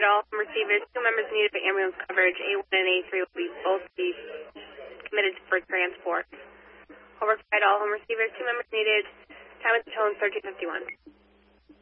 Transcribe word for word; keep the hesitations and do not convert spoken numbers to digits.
all home receivers. Two members needed for ambulance coverage. A one and A three will be both be committed for transport. Over to all home receivers. Two members needed. Time at the tone thirteen fifty-one.